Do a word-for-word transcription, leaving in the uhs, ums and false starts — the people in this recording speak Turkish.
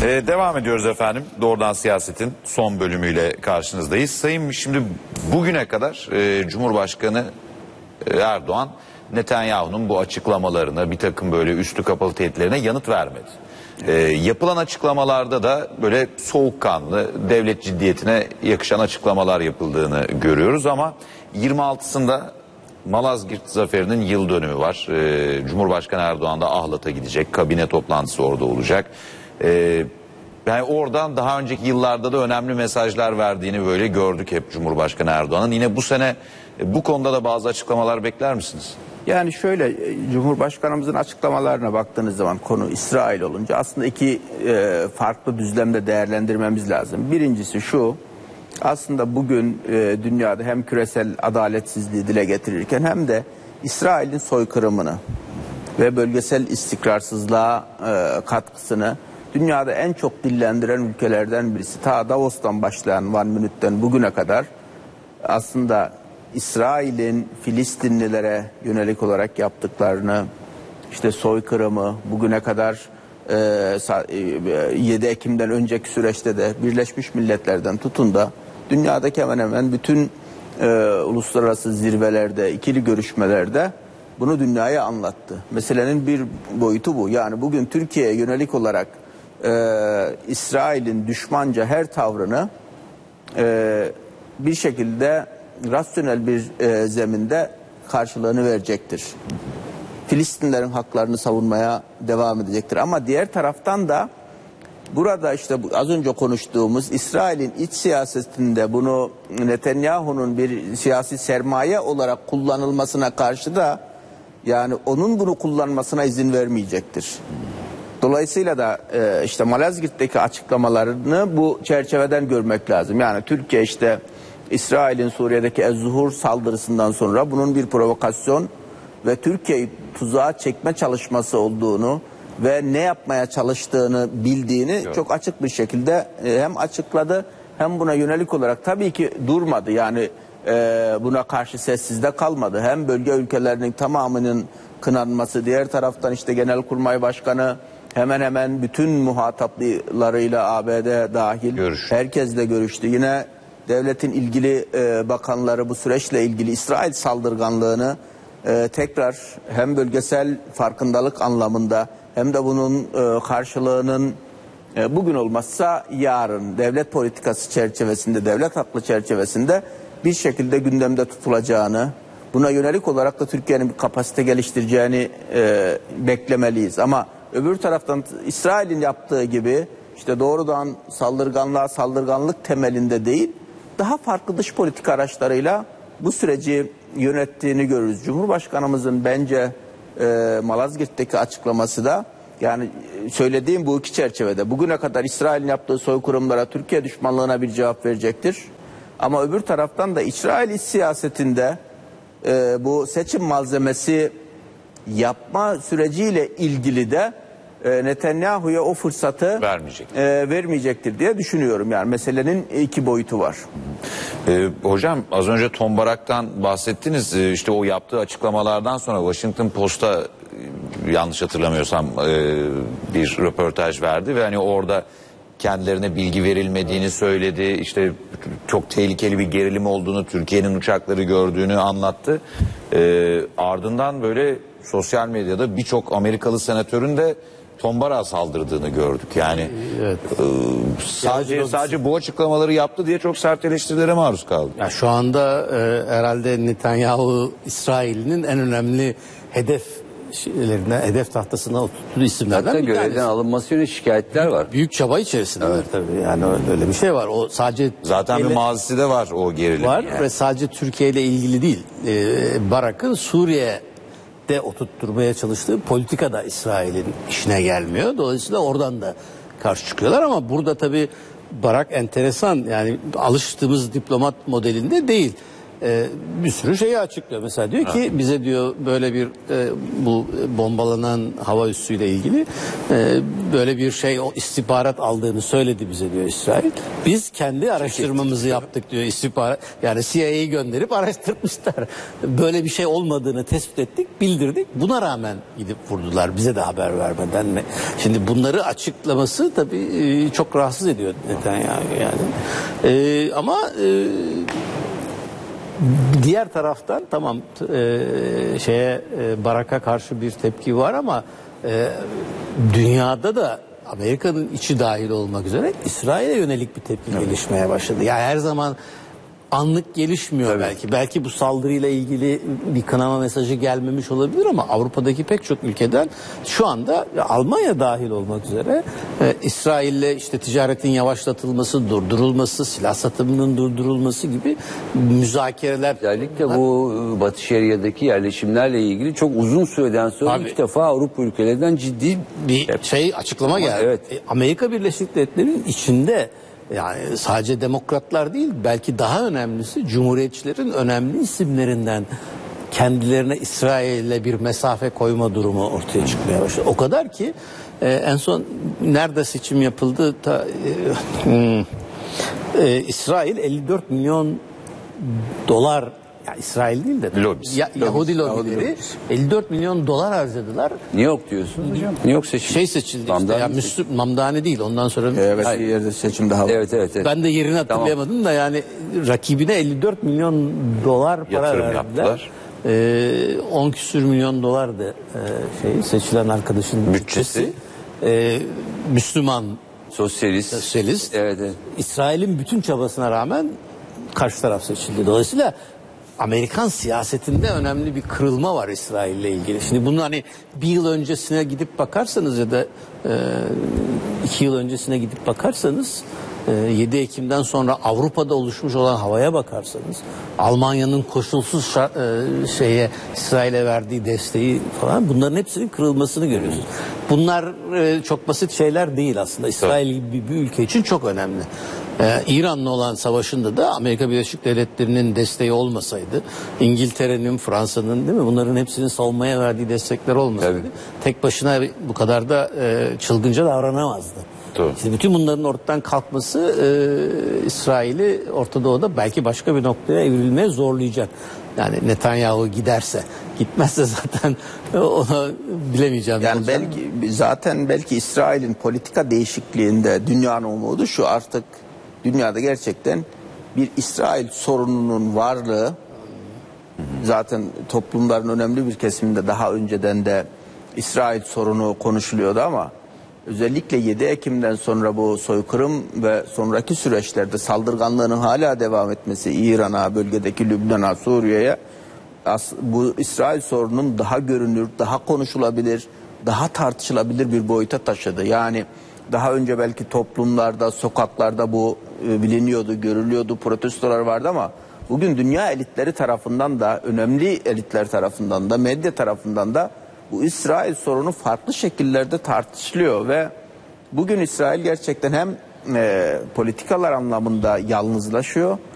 Ee, devam ediyoruz efendim. Doğrudan Siyaset'in son bölümüyle karşınızdayız. Sayın, şimdi bugüne kadar e, Cumhurbaşkanı Erdoğan Netanyahu'nun bu açıklamalarına, bir takım böyle üstü kapalı tehditlerine yanıt vermedi. E, yapılan açıklamalarda da böyle soğukkanlı, devlet ciddiyetine yakışan açıklamalar yapıldığını görüyoruz ama yirmi altısında Malazgirt Zaferi'nin yıl dönümü var. E, Cumhurbaşkanı Erdoğan da Ahlat'a gidecek. Kabine toplantısı orada olacak. Ee, yani oradan daha önceki yıllarda da önemli mesajlar verdiğini böyle gördük hep Cumhurbaşkanı Erdoğan'ın. Yine bu sene bu konuda da bazı açıklamalar bekler misiniz? Yani şöyle, Cumhurbaşkanımızın açıklamalarına baktığınız zaman konu İsrail olunca aslında iki e, farklı düzlemde değerlendirmemiz lazım. Birincisi şu, aslında bugün e, dünyada hem küresel adaletsizliği dile getirirken hem de İsrail'in soykırımını ve bölgesel istikrarsızlığa e, katkısını dünyada en çok dillendiren ülkelerden birisi. Ta Davos'tan başlayan Van Münih'ten bugüne kadar aslında İsrail'in Filistinlilere yönelik olarak yaptıklarını, işte soykırımı, bugüne kadar e, yedi Ekim'den önceki süreçte de Birleşmiş Milletler'den tutun da dünyadaki hemen hemen bütün e, uluslararası zirvelerde, ikili görüşmelerde bunu dünyaya anlattı. Meselenin bir boyutu bu. Yani bugün Türkiye'ye yönelik olarak Ee, İsrail'in düşmanca her tavrını e, bir şekilde rasyonel bir e, zeminde karşılığını verecektir. Filistinlerin haklarını savunmaya devam edecektir. Ama diğer taraftan da burada işte bu, az önce konuştuğumuz İsrail'in iç siyasetinde bunu Netanyahu'nun bir siyasi sermaye olarak kullanılmasına karşı da yani onun bunu kullanmasına izin vermeyecektir. Dolayısıyla da e, işte Malazgirt'teki açıklamalarını bu çerçeveden görmek lazım. Yani Türkiye işte İsrail'in Suriye'deki Ez-Zuhur saldırısından sonra bunun bir provokasyon ve Türkiye'yi tuzağa çekme çalışması olduğunu ve ne yapmaya çalıştığını bildiğini evet. çok açık bir şekilde e, hem açıkladı hem buna yönelik olarak tabii ki durmadı. Yani e, buna karşı sessiz de kalmadı. Hem bölge ülkelerinin tamamının kınanması, diğer taraftan işte Genelkurmay Başkanı hemen hemen bütün muhataplarıyla A B D dahil Görüş. herkesle görüştü. Yine devletin ilgili e, bakanları bu süreçle ilgili İsrail saldırganlığını e, tekrar hem bölgesel farkındalık anlamında hem de bunun e, karşılığının e, bugün olmazsa yarın devlet politikası çerçevesinde, devlet haklı çerçevesinde bir şekilde gündemde tutulacağını, buna yönelik olarak da Türkiye'nin bir kapasite geliştireceğini e, beklemeliyiz. Ama öbür taraftan İsrail'in yaptığı gibi işte doğrudan saldırganlığa saldırganlık temelinde değil, daha farklı dış politika araçlarıyla bu süreci yönettiğini görürüz. Cumhurbaşkanımızın bence e, Malazgirt'teki açıklaması da yani söylediğim bu iki çerçevede. Bugüne kadar İsrail'in yaptığı soykırımlara, Türkiye düşmanlığına bir cevap verecektir. Ama öbür taraftan da İsrail iç siyasetinde e, bu seçim malzemesi yapma süreciyle ilgili de e, Netanyahu'ya o fırsatı Vermeyecek. e, vermeyecektir diye düşünüyorum. Yani meselenin iki boyutu var. E, hocam az önce Tom Barak'tan bahsettiniz. E, işte o yaptığı açıklamalardan sonra Washington Post'a e, yanlış hatırlamıyorsam e, bir röportaj verdi ve hani orada kendilerine bilgi verilmediğini söyledi. İşte çok tehlikeli bir gerilim olduğunu, Türkiye'nin uçakları gördüğünü anlattı. E, ardından böyle sosyal medyada birçok Amerikalı senatörün de Tom Barak'a saldırdığını gördük. Yani evet. e, sadece sadece bu açıklamaları yaptı diye çok sert eleştirilere maruz kaldı. Ya şu anda e, herhalde Netanyahu İsrail'in en önemli hedef şeylerine, hedef tahtasına oturttuğu isimlerden Hatta bir tanesi. görevden alınması yönünde şikayetler var. Büyük çaba içerisinde evet. tabii. Yani öyle bir şey var. O sadece zaten bir mazisi de var o gerilim. Var yani. Ve sadece Türkiye ile ilgili değil. E, Barak'ın Suriye de oturtturmaya çalıştığı politika da İsrail'in işine gelmiyor. Dolayısıyla oradan da karşı çıkıyorlar ama burada tabii Barak enteresan, yani alıştığımız diplomat modelinde değil. e, bir sürü şeyi açıklıyor. Mesela diyor ki bize diyor böyle bir e, bu bombalanan hava üssüyle ilgili e, böyle bir şey o istihbarat aldığını söyledi bize diyor İsrail. Biz kendi araştırmamızı yaptık diyor istihbarat. Yani C I A'yı gönderip araştırmışlar. Böyle bir şey olmadığını tespit ettik, bildirdik. Buna rağmen gidip vurdular bize de haber vermeden mi? Şimdi bunları açıklaması tabii e, çok rahatsız ediyor Netanyahu yani. E, ama e, diğer taraftan tamam e, şeye e, Barak'a karşı bir tepki var ama e, dünyada da Amerika'nın içi dahil olmak üzere İsrail'e yönelik bir tepki evet. gelişmeye başladı. Yani her zaman anlık gelişmiyor evet. belki. Belki bu saldırıyla ilgili bir kınama mesajı gelmemiş olabilir ama Avrupa'daki pek çok ülkeden şu anda Almanya dahil olmak üzere e, İsrail'le işte ticaretin yavaşlatılması, durdurulması, silah satımının durdurulması gibi müzakereler. Özellikle bu Batı Şeria'daki yerleşimlerle ilgili çok uzun süreden sonra Abi, ilk defa Avrupa ülkelerinden ciddi bir şey açıklama geldi. Evet. Amerika Birleşik Devletleri'nin içinde yani sadece demokratlar değil belki daha önemlisi cumhuriyetçilerin önemli isimlerinden kendilerine İsrail'le bir mesafe koyma durumu ortaya çıkmaya başladı. O kadar ki e, en son nerede seçim yapıldı ta, e, e, İsrail elli dört milyon dolar ya İsrail değil de Lobis. Ya, Yahudi lobileri elli dört milyon dolar harcadılar. New York diyorsun hocam. New York seçildi. Şey seçildi Mamdani işte ya Müslüm Mamdani değil ondan sonra. Evet bir yerde seçim daha var. Evet, evet, evet. Ben de yerini hatırlayamadım tamam. da yani rakibine elli dört milyon dolar para yatırım verdiler. Yaptılar. Ee, on küsür milyon dolardı e, şey seçilen arkadaşın bütçesi. bütçesi. Ee, Müslüman sosyalist. Sosyalist. Evet, evet. İsrail'in bütün çabasına rağmen karşı taraf seçildi. Dolayısıyla Amerikan siyasetinde önemli bir kırılma var İsrail'le ilgili. Şimdi bunu hani bir yıl öncesine gidip bakarsanız ya da e, iki yıl öncesine gidip bakarsanız e, yedi Ekim'den sonra Avrupa'da oluşmuş olan havaya bakarsanız Almanya'nın koşulsuz şa- e, şeye İsrail'e verdiği desteği falan bunların hepsinin kırılmasını görüyorsunuz. Bunlar e, çok basit şeyler değil aslında. İsrail gibi bir, bir ülke için çok önemli. Ee, İran'la olan savaşında da Amerika Birleşik Devletleri'nin desteği olmasaydı, İngiltere'nin, Fransa'nın değil mi? Bunların hepsinin savunmaya verdiği destekler olmasaydı, evet. tek başına bu kadar da e, çılgınca davranamazdı. Doğru. Şimdi bütün bunların ortadan kalkması e, İsrail'i Orta Doğu'da belki başka bir noktaya evrilmeye zorlayacak. Yani Netanyahu giderse, gitmezse zaten ona bilemeyeceğim. Yani belki zaten belki İsrail'in politika değişikliğinde dünyanın umudu şu artık dünyada gerçekten bir İsrail sorununun varlığı zaten toplumların önemli bir kesiminde daha önceden de İsrail sorunu konuşuluyordu ama özellikle yedi Ekim'den sonra bu soykırım ve sonraki süreçlerde saldırganlığının hala devam etmesi İran'a, bölgedeki Lübnan'a, Suriye'ye bu İsrail sorunun daha görünür, daha konuşulabilir, daha tartışılabilir bir boyuta taşıdı. Yani daha önce belki toplumlarda, sokaklarda bu e, biliniyordu, görülüyordu, protestolar vardı ama bugün dünya elitleri tarafından da, önemli elitler tarafından da, medya tarafından da bu İsrail sorunu farklı şekillerde tartışılıyor ve bugün İsrail gerçekten hem e, politikalar anlamında yalnızlaşıyor